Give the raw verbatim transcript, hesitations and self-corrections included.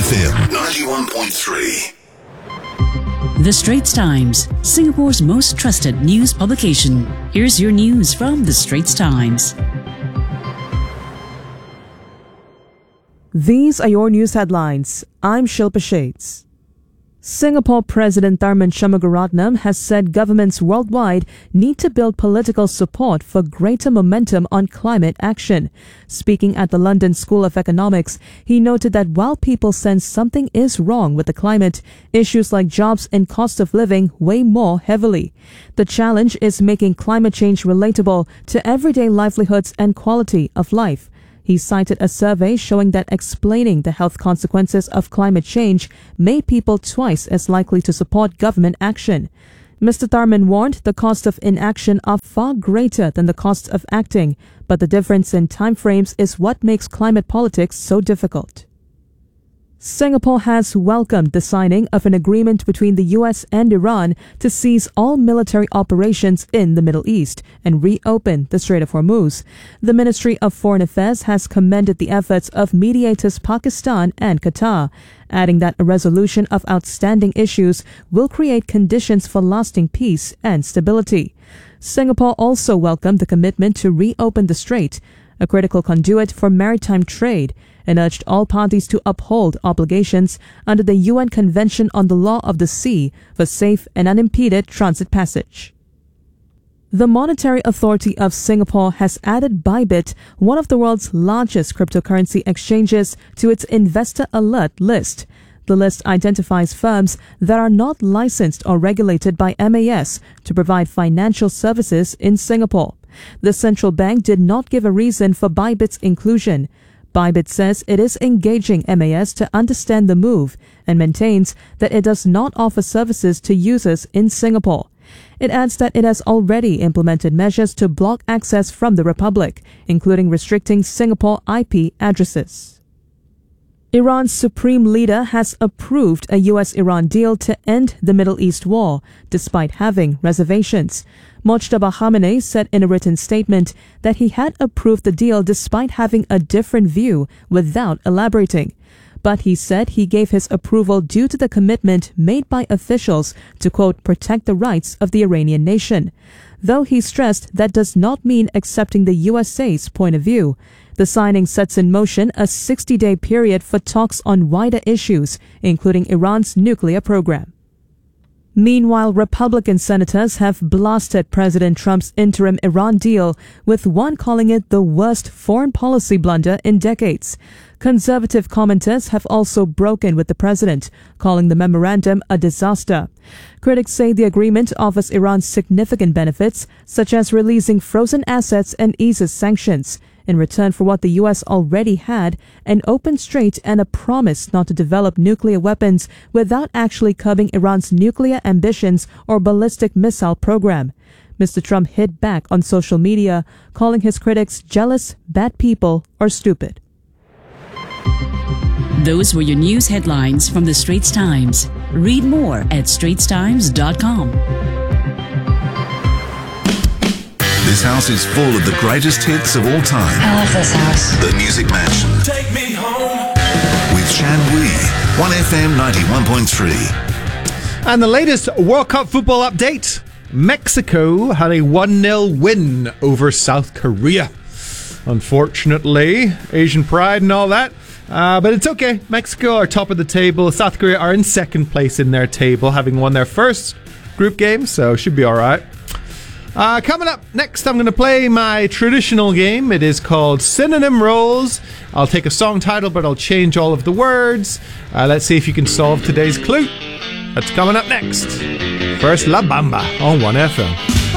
F M ninety-one point three. The Straits Times, Singapore's most trusted news publication. Here's your news from The Straits Times. These are your news headlines. I'm Shilpa Shades. Singapore President Tharman Shanmugaratnam has said governments worldwide need to build political support for greater momentum on climate action. Speaking at the London School of Economics, he noted that while people sense something is wrong with the climate, issues like jobs and cost of living weigh more heavily. The challenge is making climate change relatable to everyday livelihoods and quality of life. He cited a survey showing that explaining the health consequences of climate change made people twice as likely to support government action. Mister Tharman warned the cost of inaction are far greater than the cost of acting, but the difference in timeframes is what makes climate politics so difficult. Singapore has welcomed the signing of an agreement between the U S and Iran to cease all military operations in the Middle East and reopen the Strait of Hormuz. The Ministry of Foreign Affairs has commended the efforts of mediators Pakistan and Qatar, adding that a resolution of outstanding issues will create conditions for lasting peace and stability. Singapore also welcomed the commitment to reopen the strait, a critical conduit for maritime trade, and urged all parties to uphold obligations under the U N Convention on the Law of the Sea for safe and unimpeded transit passage. The Monetary Authority of Singapore has added Bybit, one of the world's largest cryptocurrency exchanges, to its Investor Alert list. The list identifies firms that are not licensed or regulated by M A S to provide financial services in Singapore. The central bank did not give a reason for Bybit's inclusion. Bybit says it is engaging M A S to understand the move and maintains that it does not offer services to users in Singapore. It adds that it has already implemented measures to block access from the Republic, including restricting Singapore I P addresses. Iran's supreme leader has approved a U S Iran deal to end the Middle East war, despite having reservations. Mojtaba Khamenei said in a written statement that he had approved the deal despite having a different view, without elaborating. But he said he gave his approval due to the commitment made by officials to, quote, protect the rights of the Iranian nation. Though he stressed that does not mean accepting the U S A's point of view. The signing sets in motion a sixty-day period for talks on wider issues, including Iran's nuclear program. Meanwhile, Republican senators have blasted President Trump's interim Iran deal, with one calling it the worst foreign policy blunder in decades. Conservative commenters have also broken with the president, calling the memorandum a disaster. Critics say the agreement offers Iran significant benefits, such as releasing frozen assets and eases sanctions, in return for what the U S already had, an open strait and a promise not to develop nuclear weapons without actually curbing Iran's nuclear ambitions or ballistic missile program. Mister Trump hit back on social media, calling his critics jealous, bad people, or stupid. Those were your news headlines from The Straits Times. Read more at straits times dot com. This house is full of the greatest hits of all time. I love this house. The Music Mansion. Take me home. With Shan Wee. one F M ninety-one point three. And the latest World Cup football update. Mexico had a one nil win over South Korea. Unfortunately, Asian pride and all that. Uh, but it's okay. Mexico are top of the table. South Korea are in second place in their table, having won their first group game, so should be all right. Uh, coming up next, I'm going to play my traditional game. It is called Synonym Rolls. I'll take a song title, but I'll change all of the words. Uh, let's see if you can solve today's clue. That's coming up next. First, La Bamba on one F M.